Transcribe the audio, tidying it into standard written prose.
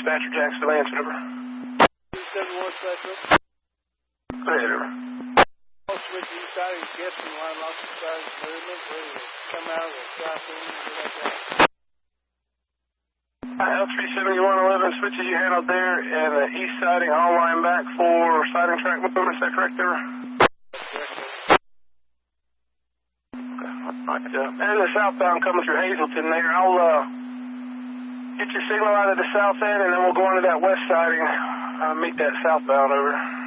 dispatcher Jackson Lance, over. 271 Special. Go ahead, over. Also with the east side of the Gibson line, lost the side movement, ready to come out of the south end, get like that. L37111, switches you handled there, and the east siding all line back for siding track movement, is that correct, over? And the southbound coming through Hazleton there. I'll get your signal out of the south end, and then we'll go into that west siding, meet that southbound, over.